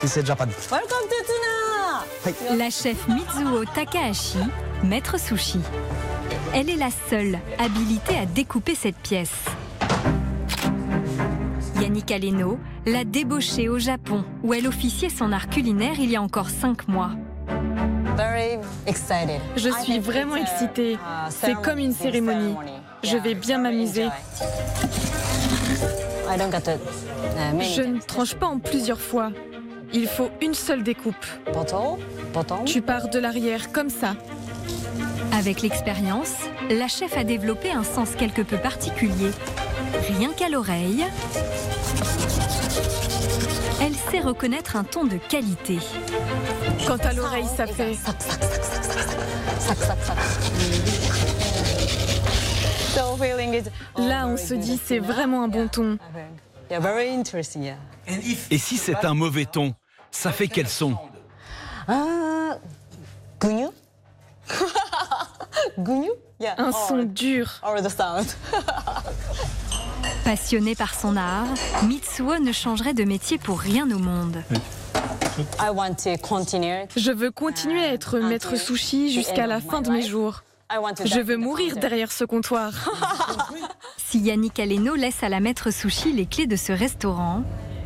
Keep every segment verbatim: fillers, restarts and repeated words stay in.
C'est Japan. Welcome to Tuna. La chef Mizuho Takahashi, maître sushi. Elle est la seule habilitée à découper cette pièce. Yannick Aleno l'a débauchée au Japon, où elle officiait son art culinaire il y a encore cinq mois. Je suis vraiment excitée. C'est comme une cérémonie. Je vais bien m'amuser. Je ne tranche pas en plusieurs fois. Il faut une seule découpe. Tu pars de l'arrière comme ça. Avec l'expérience, la chef a développé un sens quelque peu particulier. Rien qu'à l'oreille, elle sait reconnaître un ton de qualité. Quant à l'oreille, ça fait... Là, on se dit, c'est vraiment un bon ton. Et si c'est un mauvais ton, ça fait quel son? Un son dur. Passionnée par son art, Mitsuo ne changerait de métier pour rien au monde. Je veux continuer à être maître sushi jusqu'à la fin de mes jours. Je veux mourir derrière ce comptoir. Si Yannick Aleno laisse à la maître sushi les clés de ce restaurant,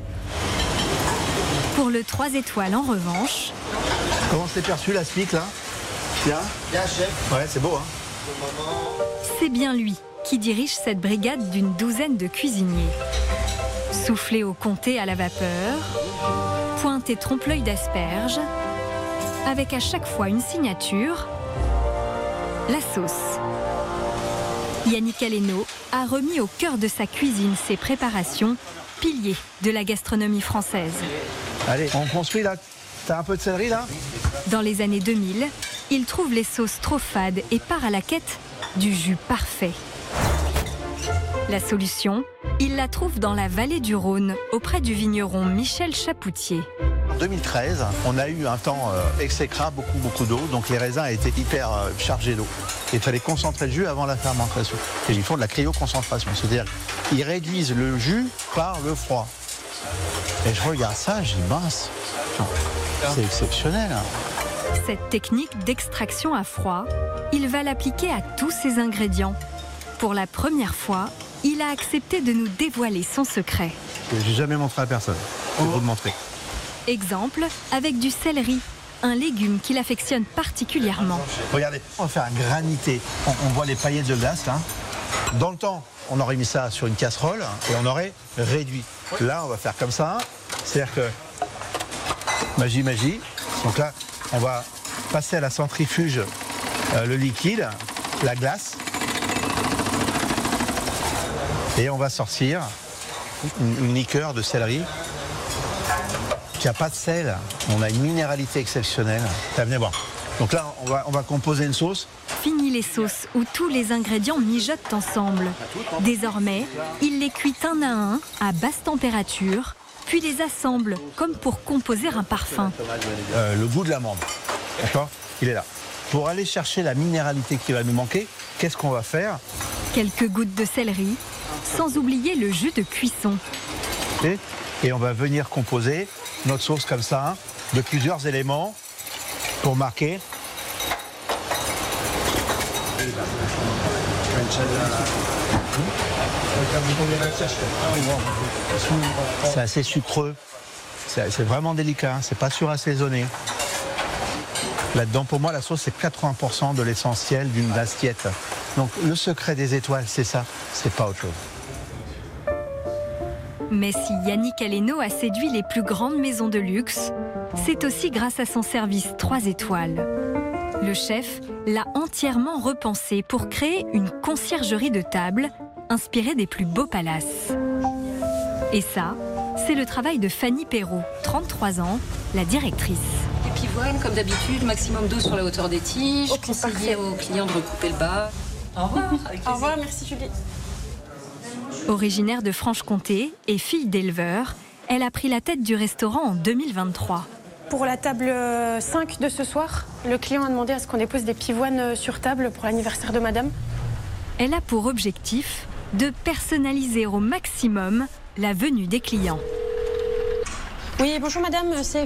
pour le trois étoiles en revanche... Comment s'est perçu la suite là? Bien. Bien, chef. Ouais, c'est beau, hein. C'est bien lui qui dirige cette brigade d'une douzaine de cuisiniers. Soufflé au comté à la vapeur, pointe et trompe-l'œil d'asperges, avec à chaque fois une signature, la sauce. Yannick Aleno a remis au cœur de sa cuisine ses préparations, piliers de la gastronomie française. Allez, on construit là. T'as un peu de céleri là? Dans les années deux mille, il trouve les sauces trop fades et part à la quête du jus parfait. La solution, il la trouve dans la vallée du Rhône, auprès du vigneron Michel Chapoutier. En deux mille treize, on a eu un temps euh, exécrable, beaucoup, beaucoup d'eau, donc les raisins étaient hyper euh, chargés d'eau. Il fallait concentrer le jus avant la fermentation. Et ils font de la cryoconcentration, c'est-à-dire ils réduisent le jus par le froid. Et je regarde ça, je dis mince, c'est exceptionnel. Hein. Cette technique d'extraction à froid, il va l'appliquer à tous ses ingrédients. Pour la première fois, il a accepté de nous dévoiler son secret. J'ai jamais montré à personne. Je vais vous le montrer. Exemple avec du céleri, un légume qu'il affectionne particulièrement. Regardez, on va faire un granité. On, on voit les paillettes de glace là. Dans le temps, on aurait mis ça sur une casserole et on aurait réduit. Là, on va faire comme ça. C'est-à-dire que magie, magie. Donc là, on va passer à la centrifuge euh, le liquide, la glace. Et on va sortir une, une liqueur de céleri qui n'a pas de sel. On a une minéralité exceptionnelle. Venez voir. Donc là, on va, on va composer une sauce. Fini les sauces où tous les ingrédients mijotent ensemble. Désormais, il les cuit un à un à basse température, puis les assemble comme pour composer un parfum. Euh, le goût de l'amande, d'accord? Il est là. Pour aller chercher la minéralité qui va nous manquer, qu'est-ce qu'on va faire? Quelques gouttes de céleri, sans oublier le jus de cuisson. Et, et on va venir composer notre sauce comme ça, hein, de plusieurs éléments pour marquer. C'est assez sucreux, c'est vraiment délicat, hein, c'est pas surassaisonné. Là-dedans, pour moi, la sauce, c'est quatre-vingts pour cent de l'essentiel d'une assiette. Donc, le secret des étoiles, c'est ça, c'est pas autre chose. Mais si Yannick Aleno a séduit les plus grandes maisons de luxe, c'est aussi grâce à son service trois étoiles. Le chef l'a entièrement repensé pour créer une conciergerie de table inspirée des plus beaux palaces. Et ça, c'est le travail de Fanny Perrault, trente-trois ans, la directrice. Les pivoines, comme d'habitude, maximum d'eau sur la hauteur des tiges. Okay, conseiller aux clients de recouper le bas. Au revoir. Au revoir, merci Julie. Originaire de Franche-Comté et fille d'éleveur, elle a pris la tête du restaurant en deux mille vingt-trois. Pour la table cinq de ce soir, le client a demandé à ce qu'on dépose des pivoines sur table pour l'anniversaire de madame. Elle a pour objectif de personnaliser au maximum la venue des clients. Oui, bonjour madame, c'est